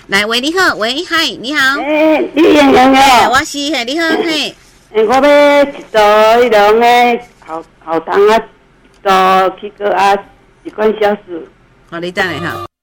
来，喂，你好，喂，嗨，你好。 你演员哦， 我是嘿，你好嘿。 我要一组迄种诶校堂啊，组去个啊一款小事。 好，你等下哈。